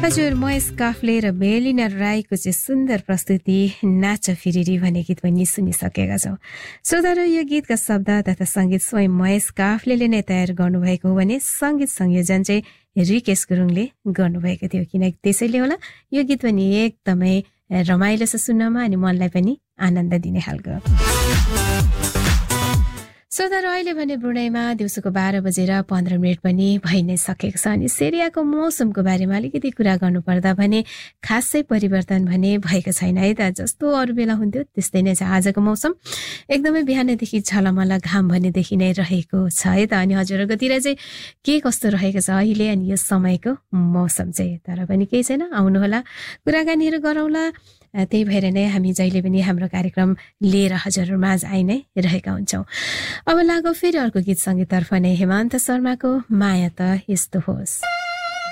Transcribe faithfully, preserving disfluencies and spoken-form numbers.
हजुर महेश काफ्ले र बेलिना राईको चाहिँ सुन्दर प्रस्तुति नाच फिरिरी भन्ने गीत पनि सुनिसकेका छौँ। श्रोताहरू यो गीतका शब्द तथा सङ्गीत स्वयं महेश काफ्ले नै तयार गर्नुभएको हो भने सङ्गीत संयोजन चाहिँ रिकेश गुरुङले गर्नुभएको थियो। किनकि त्यसैले होला यो गीत पनि एकदमै रमाइलो छ सुन्नमा अनि मनलाई पनि आनन्द दिने खालको। श्रोताहरू अहिले भने ब्रुनाईमा दिउँसोको बाह्र बजेर पन्ध्र मिनट पनि भइ नै सकेको छ अनि सिरियाको मौसमको बारेमा अलिकति कुरा गर्नुपर्दा भने खासै परिवर्तन भने भएको छैन है त। जस्तो अरू बेला हुन्थ्यो त्यस्तै नै छ आजको मौसम। एकदमै बिहानदेखि झलमल घाम भने देखि नै रहेको छ है त। अनि हजुरहरूकोतिर चाहिँ के कस्तो रहेको छ अहिले अनि यो समयको मौसम चाहिँ। तर पनि केही छैन, आउनुहोला कुराकानीहरू गरौँला। त्यही भएर नै हामी जहिले पनि हाम्रो कार्यक्रम लिएर हजुरहरूमाझ आइ नै रहेका हुन्छौँ। अब लागो फेरि अर्को गीत सङ्गीततर्फ नै हेमन्त शर्माको माया त यस्तो होस्।